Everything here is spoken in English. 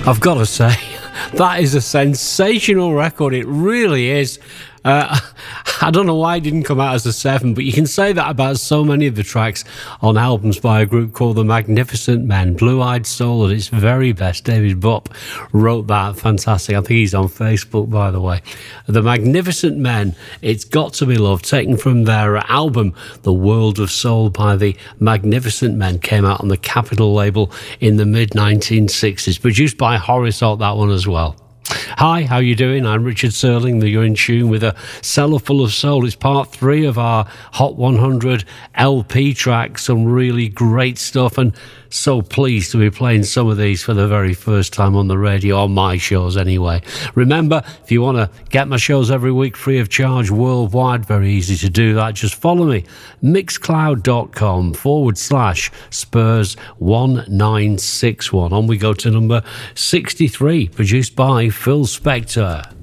I've got to say, that is a sensational record. It really is. I don't know why it didn't come out as a 7, but you can say that about so many of the tracks on albums by a group called The Magnificent Men. Blue-Eyed Soul at its very best. David Bopp wrote that. Fantastic. I think he's on Facebook, by the way. The Magnificent Men, It's Got to Be Love, taken from their album The World of Soul by The Magnificent Men, came out on the Capitol label in the mid-1960s. Produced by Horace Ott, that one as well. Hi, how you doing? I'm Richard Serling. You're in tune with a cellar full of soul. It's part 3 of our Hot 100 LP tracks. Some really great stuff, and so pleased to be playing some of these for the very first time on the radio, on my shows anyway. Remember, if you want to get my shows every week free of charge worldwide, very easy to do that. Just follow me, mixcloud.com/Spurs1961. On we go to number 63, produced by Phil Spector.